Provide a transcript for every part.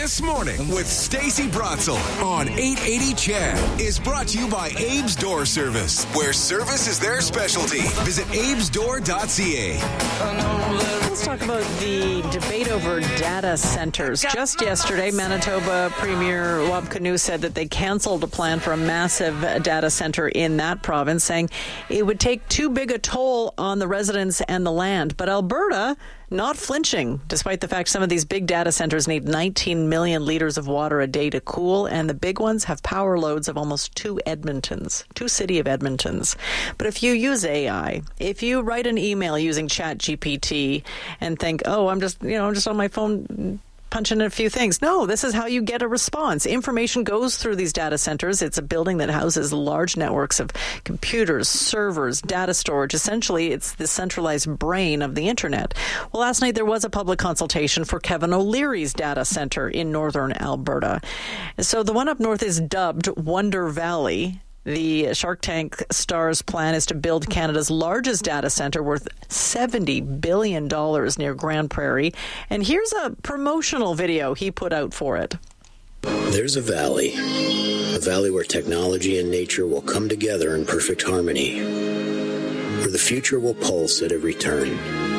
This Morning with Stacey Brotzel on 880 CHED is brought to you by Abe's Door Service, where service is their specialty. Visit abesdoor.ca. Let's talk about the debate over data centers. Just yesterday, Manitoba Premier Wab Kinew said that they canceled a plan for a massive data center in that province, saying it would take too big a toll on the residents and the land. But Alberta, not flinching, despite the fact some of these big data centers need 19 million litres of water a day to cool, and the big ones have power loads of almost two city of Edmontons. But if you use AI, if you write an email using ChatGPT and think, oh, I'm just on my phone punching in a few things. No, this is how you get a response. Information goes through these data centers. It's a building that houses large networks of computers, servers, data storage. Essentially, it's the centralized brain of the internet. Well, last night there was a public consultation for Kevin O'Leary's data center in northern Alberta. So the one up north is dubbed Wonder Valley. The Shark Tank star's plan is to build Canada's largest data center worth $70 billion near Grand Prairie. And here's a promotional video he put out for it. There's a valley where technology and nature will come together in perfect harmony, where the future will pulse at every turn.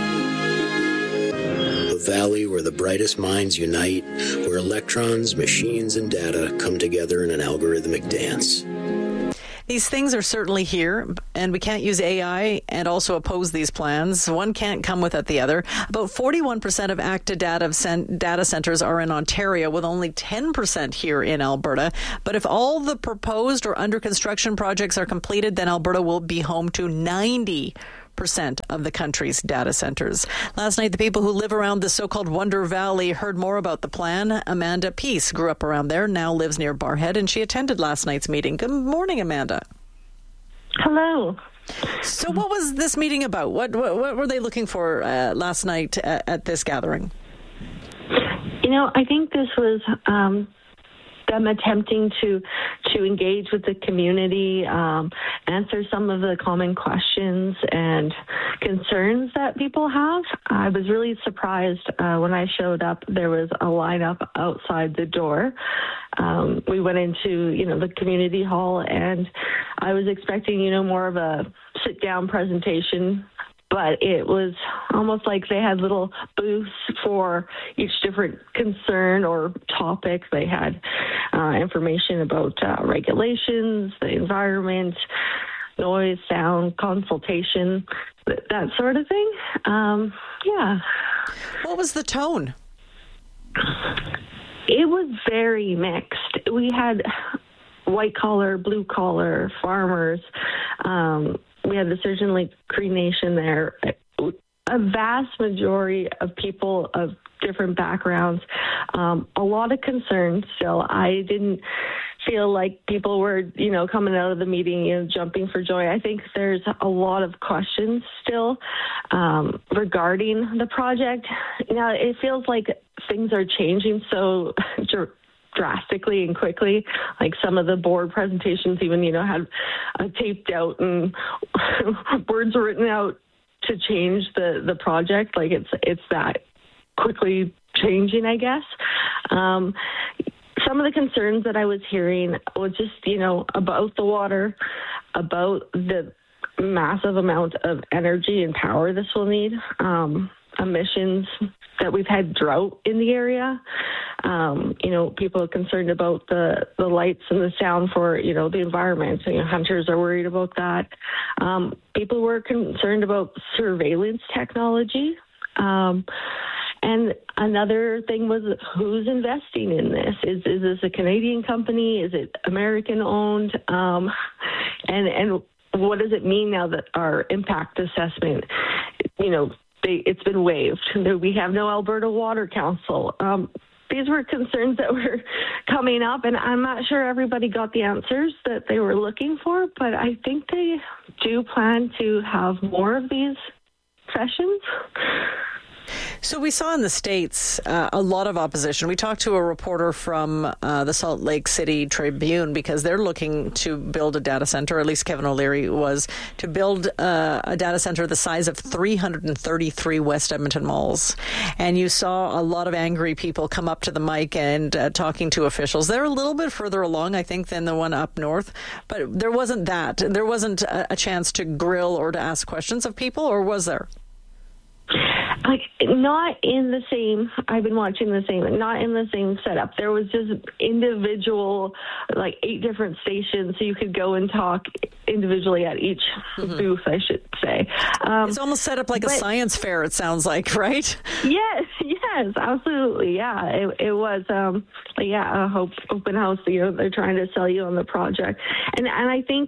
A valley where the brightest minds unite, where electrons, machines, and data come together in an algorithmic dance. These things are certainly here, and we can't use AI and also oppose these plans. One can't come without the other. About 41% of active data centers are in Ontario, with only 10% here in Alberta. But if all the proposed or under construction projects are completed, then Alberta will be home to 90% of the country's data centers. Last night, the people who live around the so-called Wonder Valley heard more about the plan. Amanda Peace grew up around there, now lives near Barrhead, and she attended last night's meeting. Good morning, Amanda. Hello. So what was this meeting about? What were they looking for last night at this gathering? I think this was them attempting to engage with the community, answer some of the common questions and concerns that people have. I was really surprised when I showed up. There was a lineup outside the door. We went into, the community hall, and I was expecting, more of a sit-down presentation. But it was almost like they had little booths for each different concern or topic. They had information about regulations, the environment, noise, sound, consultation, that sort of thing. Yeah. What was the tone? It was very mixed. We had white collar, blue collar, farmers. We had the Surgeon Lake Cree Nation there. A vast majority of people of different backgrounds. A lot of concern still. I didn't feel like people were, coming out of the meeting, jumping for joy. I think there's a lot of questions still regarding the project. Now, it feels like things are changing so drastically and quickly. Like some of the board presentations even, had taped out and words written out to change the project. Like it's that quickly changing, I guess. Some of the concerns that I was hearing was just, about the water, about the massive amount of energy and power this will need, emissions, that we've had drought in the area. People are concerned about the lights and the sound for, the environment. Hunters are worried about that. People were concerned about surveillance technology. And another thing was who's investing in this? Is this a Canadian company? Is it American owned? And what does it mean now that our impact assessment, it's been waived? We have no Alberta Water Council. These were concerns that were coming up, and I'm not sure everybody got the answers that they were looking for, but I think they do plan to have more of these sessions. So we saw in the States a lot of opposition. We talked to a reporter from the Salt Lake City Tribune because they're looking to build a data center, or at least Kevin O'Leary was, to build a data center the size of 333 West Edmonton malls. And you saw a lot of angry people come up to the mic and talking to officials. They're a little bit further along, I think, than the one up north. But there wasn't that. There wasn't a chance to grill or to ask questions of people, or was there? Like, not in the same, I've been watching the same, not in the same setup. There was just individual, like 8 different stations, so you could go and talk individually at each booth, I should say. It's almost set up like a science fair, it sounds like, right? Yes, absolutely. Yeah, it was, a open house. They're trying to sell you on the project. And I think,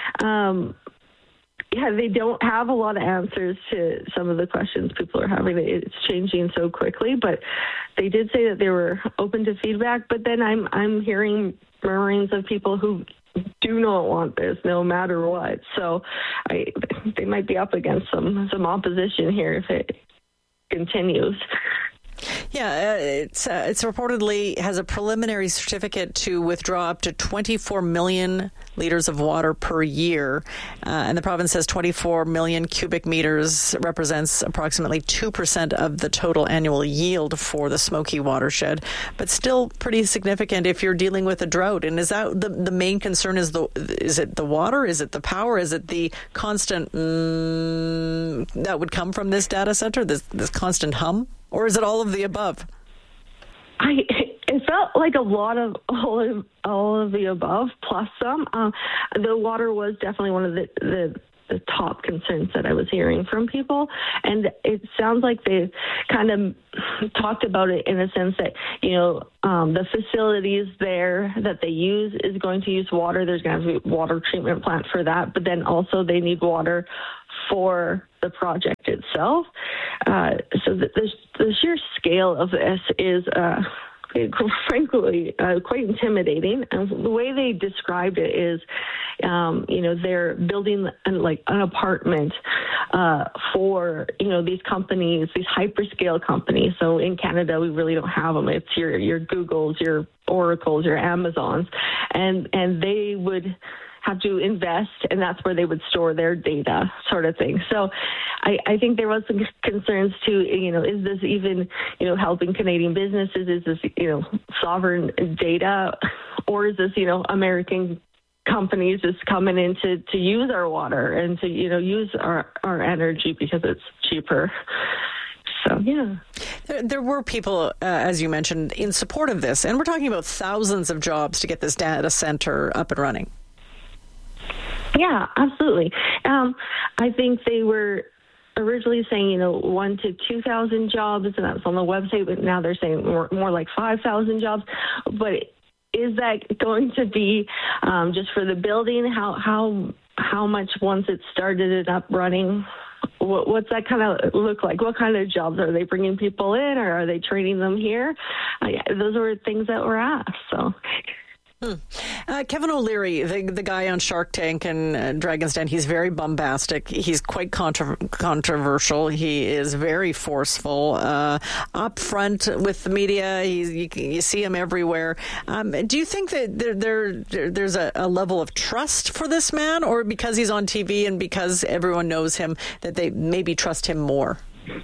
they don't have a lot of answers to some of the questions people are having. It's changing so quickly, but they did say that they were open to feedback. But then I'm hearing murmurings of people who do not want this, no matter what. So they might be up against some opposition here if it continues. Yeah, it's reportedly has a preliminary certificate to withdraw up to 24 million liters of water per year. And the province says 24 million cubic meters represents approximately 2% of the total annual yield for the Smoky watershed, but still pretty significant if you're dealing with a drought. And is that the main concern? Is it the water? Is it the power? Is it the constant that would come from this data center, this constant hum? Or is it all of the above? It felt like a lot of all of the above plus some. The water was definitely one of the top concerns that I was hearing from people, and it sounds like they've kind of talked about it in a sense that the facilities there that they use is going to use water. There's going to have to be a water treatment plant for that, but then also they need water for the project itself. So the sheer scale of this is frankly quite intimidating. And the way they described it is, they're building an apartment for these companies, these hyperscale companies. So in Canada, we really don't have them. It's your Googles, your Oracles, your Amazons, and they would have to invest, and that's where they would store their data, sort of thing. So I think there was some concerns too, is this even, helping Canadian businesses? Is this, sovereign data? Or is this, American companies just coming in to use our water and to, use our energy because it's cheaper? So, yeah. There were people, as you mentioned, in support of this, and we're talking about thousands of jobs to get this data center up and running. Yeah, absolutely. I think they were originally saying, 1,000 to 2,000 jobs, and that's on the website, but now they're saying more like 5,000 jobs. But is that going to be just for the building? How much once it's started and up running? What's that kind of look like? What kind of jobs are they bringing people in, or are they training them here? Those were things that were asked. So. Kevin O'Leary, the guy on Shark Tank and Dragon's Den, he's very bombastic. He's quite controversial. He is very forceful, upfront with the media. You see him everywhere. Do you think that there's a level of trust for this man, or because he's on TV and because everyone knows him, that they maybe trust him more?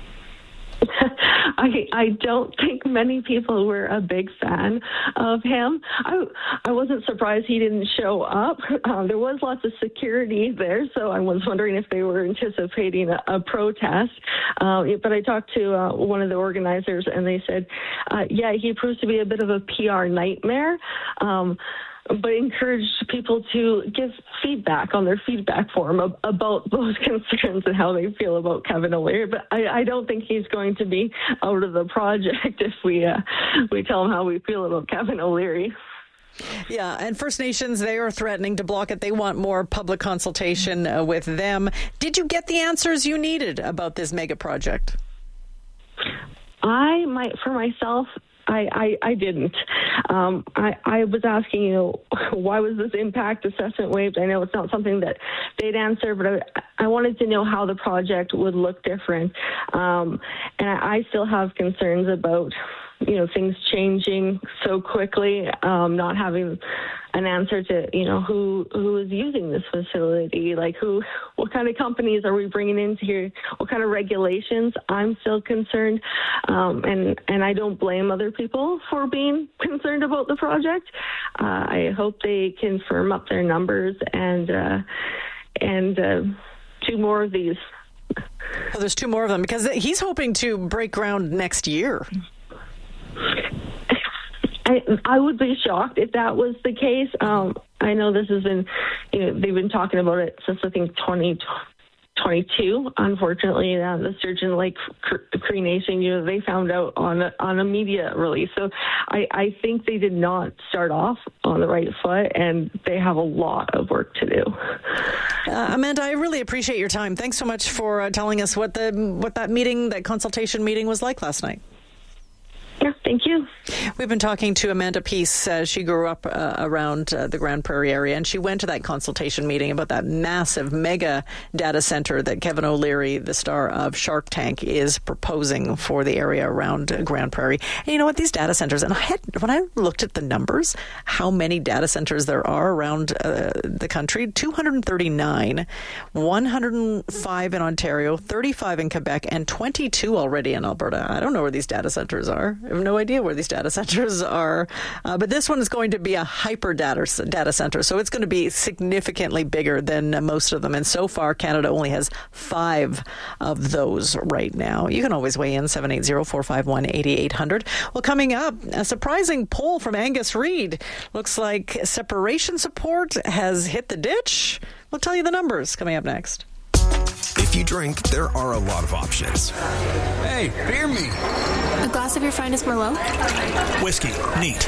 I don't think many people were a big fan of him. I wasn't surprised he didn't show up. There was lots of security there, so I was wondering if they were anticipating a protest. But I talked to one of the organizers, and they said, he proves to be a bit of a PR nightmare. But encouraged people to give feedback on their feedback form about those concerns and how they feel about Kevin O'Leary. But I don't think he's going to be out of the project if we tell him how we feel about Kevin O'Leary. Yeah, and First Nations, they are threatening to block it. They want more public consultation with them. Did you get the answers you needed about this mega project? For myself, I didn't. I was asking, why was this impact assessment waived? I know it's not something that they'd answer, but I wanted to know how the project would look different. And I still have concerns about, things changing so quickly, not having an answer to, who is using this facility, like what kind of companies are we bringing into here, what kind of regulations. I'm still concerned, and I don't blame other people for being concerned about the project. I hope they can firm up their numbers and do more of these. Well, there's 2 more of them because he's hoping to break ground next year. I would be shocked if that was the case. I know this has been, they've been talking about it since I think 2022. Unfortunately, the Sturgeon Lake Cree Nation, they found out on a media release. So I think they did not start off on the right foot, and they have a lot of work to do. Amanda, I really appreciate your time. Thanks so much for telling us what that consultation meeting was like last night. Yeah, thank you. We've been talking to Amanda Peace. She grew up around the Grand Prairie area, and she went to that consultation meeting about that massive mega data center that Kevin O'Leary, the star of Shark Tank, is proposing for the area around Grand Prairie. And you know what? These data centers, and when I looked at the numbers, how many data centers there are around the country, 239, 105 in Ontario, 35 in Quebec, and 22 already in Alberta. I don't know where these data centers are. I have no idea where these data centers are. But this one is going to be a hyper data center. So it's going to be significantly bigger than most of them. And so far, Canada only has 5 of those right now. You can always weigh in 780-451-8800. Well, coming up, a surprising poll from Angus Reid. Looks like separation support has hit the ditch. We'll tell you the numbers coming up next. If you drink, there are a lot of options. Hey, beer me. A glass of your finest Merlot? Whiskey. Neat.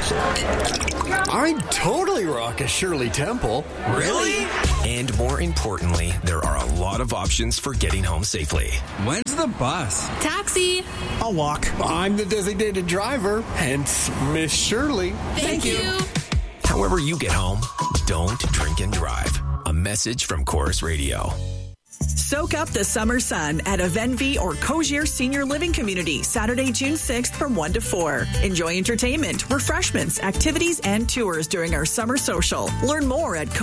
I'd totally rock a Shirley Temple. Really? And more importantly, there are a lot of options for getting home safely. When's the bus? Taxi. I'll walk. I'm the designated driver, hence Miss Shirley. Thank you. However you get home, don't drink and drive. A message from Chorus Radio. Soak up the summer sun at a Venvi or Cogier Senior Living Community, Saturday, June 6th from 1 to 4. Enjoy entertainment, refreshments, activities, and tours during our summer social. Learn more at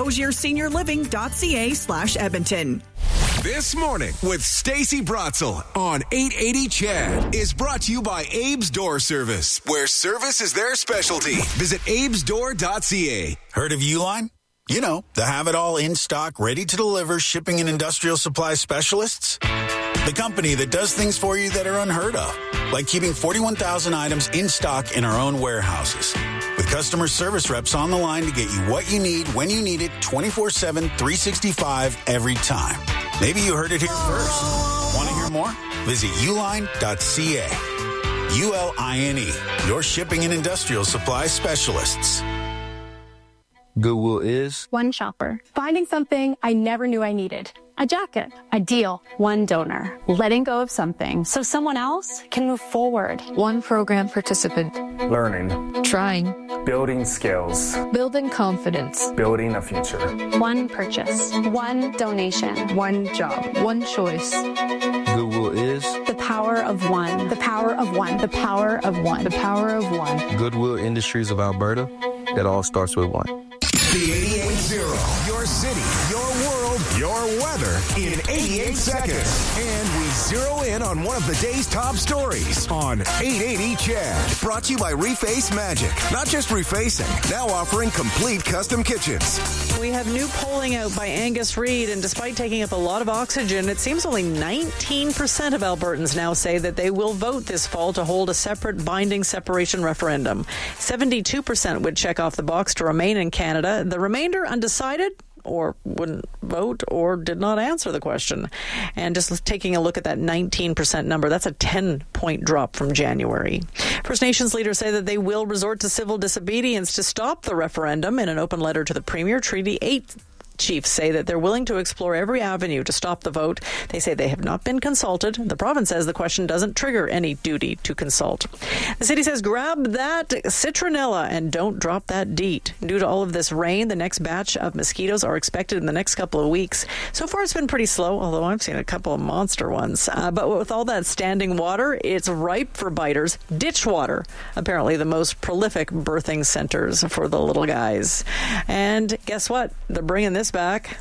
cogierseniorliving.ca/Edmonton. This morning with Stacey Bratzel on 880 CHED is brought to you by Abe's Door Service, where service is their specialty. Visit abesdoor.ca. Heard of Uline? You know, the have-it-all in-stock, ready-to-deliver shipping and industrial supply specialists. The company that does things for you that are unheard of, like keeping 41,000 items in stock in our own warehouses. With customer service reps on the line to get you what you need, when you need it, 24/7, 365, every time. Maybe you heard it here first. Want to hear more? Visit uline.ca. ULINE, your shipping and industrial supply specialists. Goodwill is one shopper, finding something I never knew I needed. A jacket, a deal, one donor, letting go of something so someone else can move forward. One program participant, learning, trying, building skills, building confidence, building a future. One purchase, one donation, one job, one choice. Goodwill is the power of one, the power of one, the power of one, the power of one. Goodwill Industries of Alberta. It all starts with one. The 88.0, your city, your world, your weather in 88 seconds. And we zero in on one of the day's top stories on 880 CHED. Brought to you by Reface Magic. Not just refacing, now offering complete custom kitchens. We have new polling out by Angus Reid, and despite taking up a lot of oxygen, it seems only 19% of Albertans now say that they will vote this fall to hold a separate binding separation referendum. 72% would check off the box to remain in Canada. The remainder undecided, or wouldn't vote, or did not answer the question. And just taking a look at that 19% number, that's a 10-point drop from January. First Nations leaders say that they will resort to civil disobedience to stop the referendum. In an open letter to the Premier, Treaty 8 chiefs say that they're willing to explore every avenue to stop the vote. They say they have not been consulted. The province says the question doesn't trigger any duty to consult. The city says grab that citronella and don't drop that DEET. Due to all of this rain, the next batch of mosquitoes are expected in the next couple of weeks. So far, it's been pretty slow, although I've seen a couple of monster ones. But with all that standing water, it's ripe for biters. Ditch water, apparently the most prolific birthing centers for the little guys. And guess what? They're bringing this back.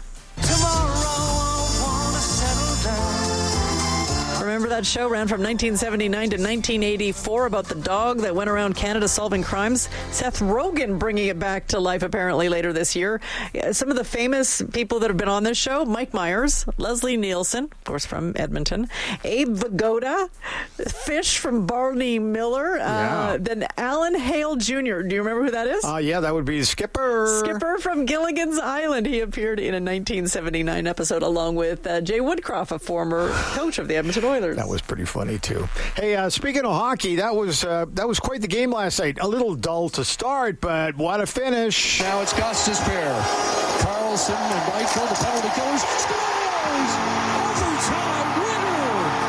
Remember that show ran from 1979 to 1984 about the dog that went around Canada solving crimes? Seth Rogen bringing it back to life apparently later this year. Some of the famous people that have been on this show: Mike Myers, Leslie Nielsen, of course from Edmonton, Abe Vigoda, Fish from Barney Miller, then Alan Hale Jr. Do you remember who that is? Yeah, that would be Skipper. Skipper from Gilligan's Island. He appeared in a 1979 episode along with Jay Woodcroft, a former coach of the Edmonton Oilers. That was pretty funny, too. Hey, speaking of hockey, that was quite the game last night. A little dull to start, but what a finish. Now it's Gus's pair. Carlson and Reichel, the penalty goes. Scores! Overtime winner!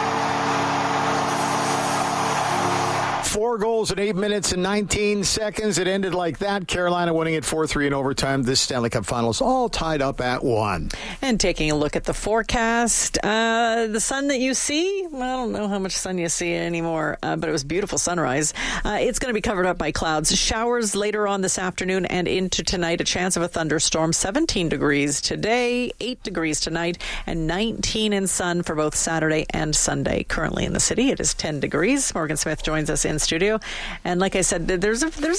4 goals in 8 minutes and 19 seconds. It ended like that. Carolina winning it 4-3 in overtime. This Stanley Cup Finals all tied up at 1. And taking a look at the forecast, the sun that you see, well, I don't know how much sun you see anymore, but it was beautiful sunrise. It's going to be covered up by clouds. Showers later on this afternoon and into tonight. A chance of a thunderstorm. 17 degrees today, 8 degrees tonight, and 19 in sun for both Saturday and Sunday. Currently in the city, it is 10 degrees. Morgan Smith joins us in studio, and like I said, there's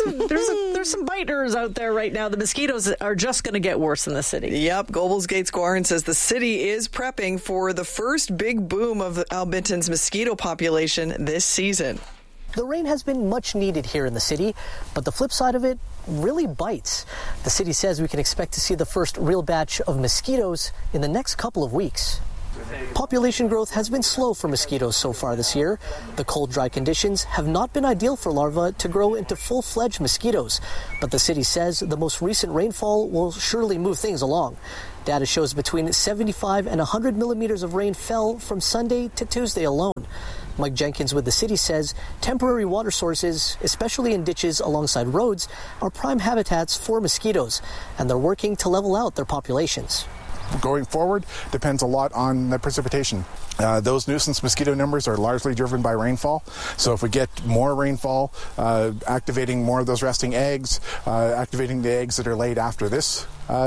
some biters out there right now. The mosquitoes are just going to get worse in the city. Yep, Goebels Gates Guarin says the city is prepping for the first big boom of Alberton's mosquito population this season. The rain has been much needed here in the city, but the flip side of it really bites. The city says we can expect to see the first real batch of mosquitoes in the next couple of weeks. Population growth has been slow for mosquitoes so far this year. The cold, dry conditions have not been ideal for larvae to grow into full-fledged mosquitoes, but the city says the most recent rainfall will surely move things along. Data shows between 75 and 100 millimeters of rain fell from Sunday to Tuesday alone. Mike Jenkins with the city says temporary water sources, especially in ditches alongside roads, are prime habitats for mosquitoes, and they're working to level out their populations. Going forward depends a lot on the precipitation. Those nuisance mosquito numbers are largely driven by rainfall. So if we get more rainfall, activating more of those resting eggs, activating the eggs that are laid after this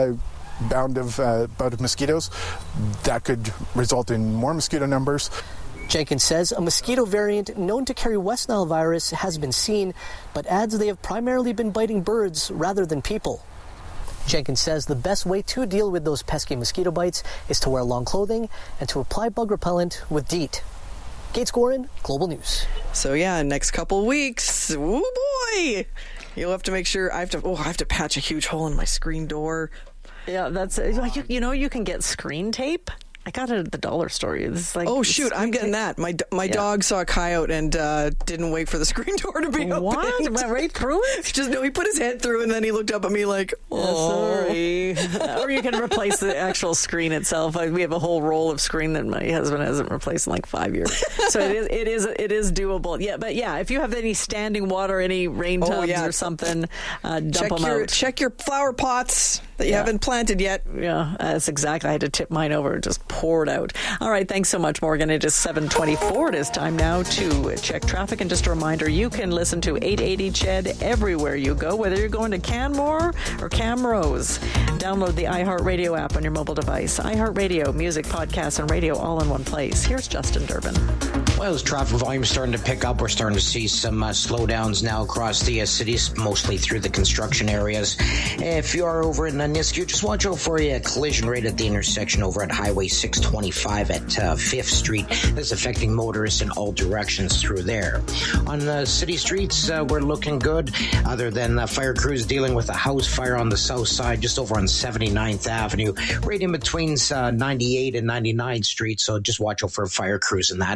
bout of mosquitoes, that could result in more mosquito numbers. Jenkins says a mosquito variant known to carry West Nile virus has been seen, but adds they have primarily been biting birds rather than people. Jenkins says the best way to deal with those pesky mosquito bites is to wear long clothing and to apply bug repellent with DEET. Gates Guarin, Global News. So yeah, next couple weeks, oh boy, you'll have to make sure. I have to patch a huge hole in my screen door. Yeah, that's you can get screen tape. I got it at the dollar store. It's like, oh shoot, I'm getting that. My dog saw a coyote and didn't wait for the screen door to be open. What? Went right through it? He put his head through and then he looked up at me like, oh. Sorry. Or you can replace the actual screen itself. We have a whole roll of screen that my husband hasn't replaced in like 5 years. So it is doable. Yeah, but yeah, if you have any standing water, any rain tubs or something, dump them out. Check your flower pots that you haven't planted yet. Yeah, that's exactly. I had to tip mine over and just poured out. All right, thanks so much, Morgan. It is 7:24. It is time now to check traffic. And just a reminder, you can listen to 880 CHED everywhere you go, whether you're going to Canmore or Camrose. Download the iHeartRadio app on your mobile device. iHeartRadio, music, podcasts, and radio all in one place. Here's Justin Durbin. Well, as traffic volume is starting to pick up, we're starting to see some slowdowns now across the cities, mostly through the construction areas. If you are over in Nisku, just watch out for a collision rate at the intersection over at Highway 625 at 5th Street. That's affecting motorists in all directions through there. On the city streets, we're looking good, other than fire crews dealing with a house fire on the south side, just over on 79th Avenue, right in between 98 and 99th Street. So just watch out for fire crews in that area.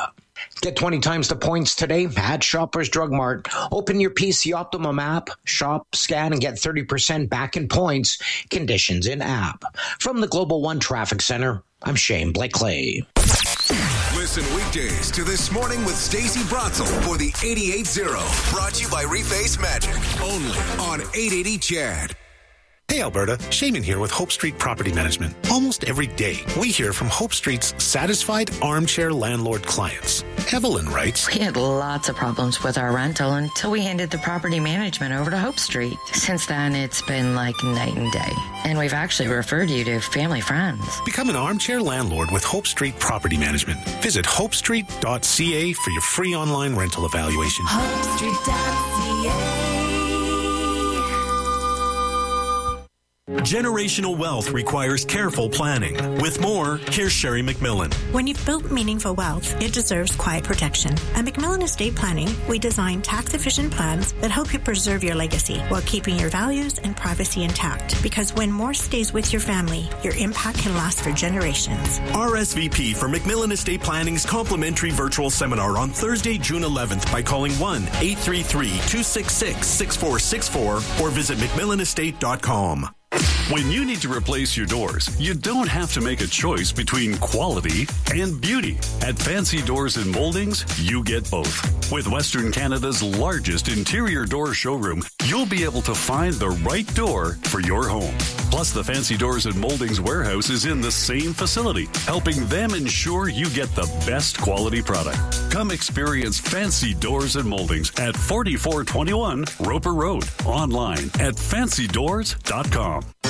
area. Get 20 times the points today at Shoppers Drug Mart. Open your PC Optimum app, shop, scan, and get 30% back in points. Conditions in app. From the Global One Traffic Center, I'm Shane Blakely. Listen weekdays to This Morning with Stacey Bratzel for the 88.0. Brought to you by Reface Magic. Only on 880 CHED. Hey Alberta, Shaman here with Hope Street Property Management. Almost every day, we hear from Hope Street's satisfied armchair landlord clients. Evelyn writes, We had lots of problems with our rental until we handed the property management over to Hope Street. Since then, it's been like night and day. And we've actually referred you to family friends. Become an armchair landlord with Hope Street Property Management. Visit hopestreet.ca for your free online rental evaluation. HopeStreet.ca. Generational wealth requires careful planning. With more, here's Sherry McMillan. When you've built meaningful wealth, it deserves quiet protection. At McMillan Estate Planning, we design tax-efficient plans that help you preserve your legacy while keeping your values and privacy intact. Because when more stays with your family, your impact can last for generations. RSVP for McMillan Estate Planning's complimentary virtual seminar on Thursday, June 11th by calling 1-833-266-6464 or visit McMillanestate.com. When you need to replace your doors, you don't have to make a choice between quality and beauty. At Fancy Doors and Moldings, you get both. With Western Canada's largest interior door showroom, you'll be able to find the right door for your home. Plus, the Fancy Doors and Moldings warehouse is in the same facility, helping them ensure you get the best quality product. Come experience Fancy Doors and Moldings at 4421 Roper Road. Online at fancydoors.com.